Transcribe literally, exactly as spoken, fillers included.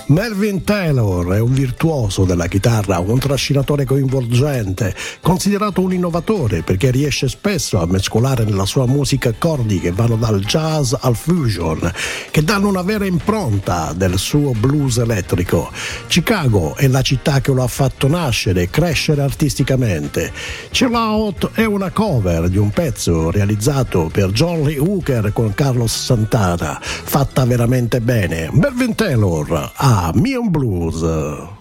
Melvin Taylor è un virtuoso della chitarra, un trascinatore coinvolgente, considerato un innovatore perché riesce spesso a mescolare nella sua musica accordi che vanno dal jazz al fusion, che danno una vera impronta del suo blues elettrico. Chicago è la città che lo ha fatto nascere e crescere artisticamente. Chill Out è una cover di un pezzo realizzato per John Lee Hooker con Carlos Santana, fatta veramente bene. Melvin Taylor a Neon Blues.